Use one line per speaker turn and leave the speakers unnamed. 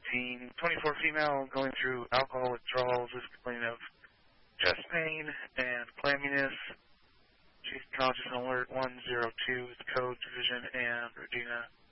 18, 24 female going through alcohol withdrawals is complaining of chest pain and clamminess. She's conscious on alert 102 is the code division, and Regina